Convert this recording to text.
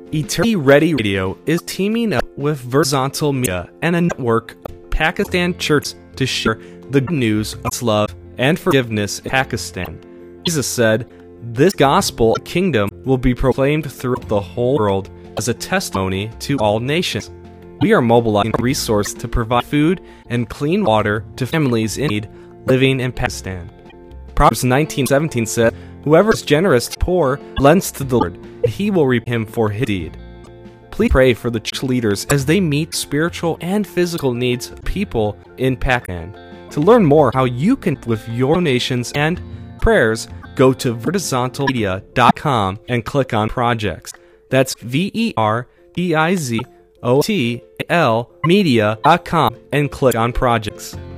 Eternity Ready Radio is teaming up with Verizontal Media and a network of Pakistan churches to share the good news of love and forgiveness in Pakistan. Jesus said, "This gospel kingdom will be proclaimed throughout the whole world as a testimony to all nations." We are mobilizing resources to provide food and clean water to families in need living in Pakistan. Proverbs 19:17 said, "Whoever is generous to the poor lends to the Lord, and he will repay him for his deed." Please pray for the church leaders as they meet spiritual and physical needs of people in Pakistan. To learn more how you can with your donations and prayers, go to verizontalmedia.com and click on projects. That's VERDIZOTL media.com and click on projects.